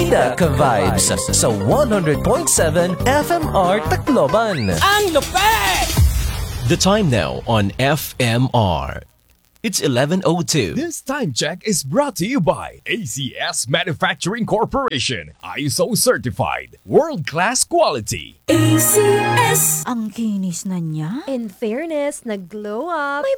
Bida ka-vibes sa 100.7 FMR Tacloban. Ang lupet! The time now on FMR. It's 11:02. This time check is brought to you by ACS Manufacturing Corporation. ISO certified. World-class quality. ACS! Ang kinis na niya. In fairness, nag-glow up. May